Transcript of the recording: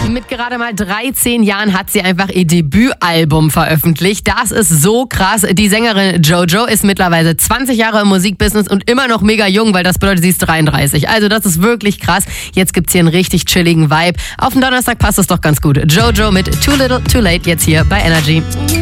Mit gerade mal 13 Jahren hat sie einfach ihr Debütalbum veröffentlicht. Das ist so krass. Die Sängerin JoJo ist mittlerweile 20 Jahre im Musikbusiness und immer noch mega jung, weil das bedeutet, sie ist 33. Also das ist wirklich krass. Jetzt gibt's hier einen richtig chilligen Vibe. Auf den Donnerstag passt es doch ganz gut. JoJo mit Too Little Too Late jetzt hier bei Energy.